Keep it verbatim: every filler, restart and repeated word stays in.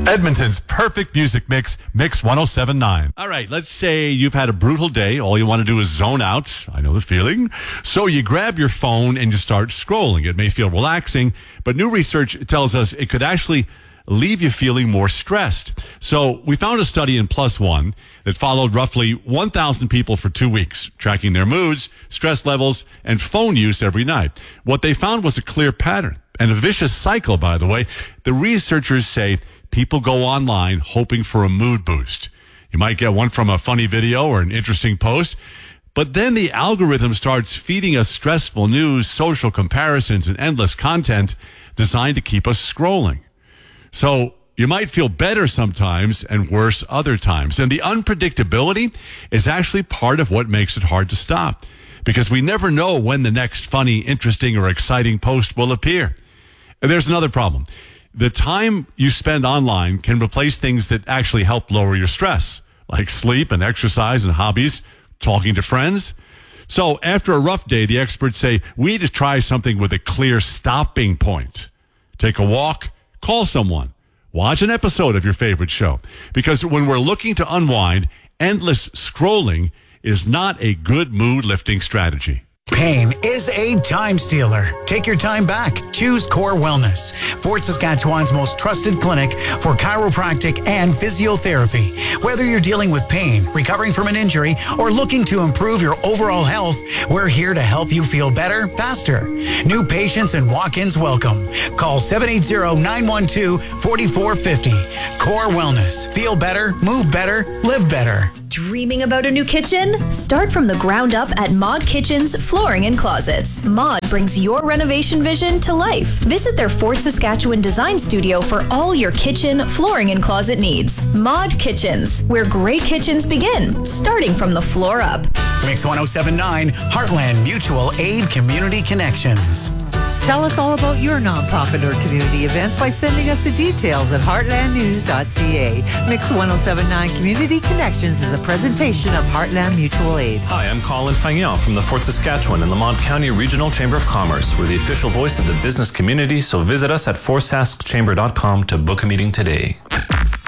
Edmonton's perfect music mix, Mix one oh seven point nine. All right, let's say you've had a brutal day. All you want to do is zone out. I know the feeling. So you grab your phone and you start scrolling. It may feel relaxing, but new research tells us it could actually leave you feeling more stressed. So we found a study in Plus One that followed roughly one thousand people for two weeks, tracking their moods, stress levels, and phone use every night. What they found was a clear pattern and a vicious cycle, by the way. The researchers say people go online hoping for a mood boost. You might get one from a funny video or an interesting post, but then the algorithm starts feeding us stressful news, social comparisons, and endless content designed to keep us scrolling. So you might feel better sometimes and worse other times. And the unpredictability is actually part of what makes it hard to stop, because we never know when the next funny, interesting, or exciting post will appear. And there's another problem. The time you spend online can replace things that actually help lower your stress, like sleep and exercise and hobbies, talking to friends. So after a rough day, the experts say we need to try something with a clear stopping point. Take a walk, call someone, watch an episode of your favorite show. Because when we're looking to unwind, endless scrolling is not a good mood-lifting strategy. Pain is a time stealer. Take your time back. Choose Core Wellness, Fort Saskatchewan's most trusted clinic for chiropractic and physiotherapy. Whether you're dealing with pain, recovering from an injury, or looking to improve your overall health, we're here to help you feel better, faster. New patients and walk-ins welcome. Call seven eight zero, nine one two, four four five zero. Core Wellness. Feel better, move better, live better. Dreaming about a new kitchen? Start from the ground up at Mod Kitchens Flooring and Closets. Mod brings your renovation vision to life. Visit their Fort Saskatchewan design studio for all your kitchen, flooring, and closet needs. Mod Kitchens, where great kitchens begin, starting from the floor up. Mix one oh seven point nine, Heartland Mutual Aid Community Connections. Tell us all about your nonprofit or community events by sending us the details at heartland news dot c a. Mix one oh seven point nine Community Connections is a presentation of Heartland Mutual Aid. Hi, I'm Colin Fagnon from the Fort Saskatchewan and Lamont County Regional Chamber of Commerce. We're the official voice of the business community, so visit us at fort sask chamber dot com to book a meeting today.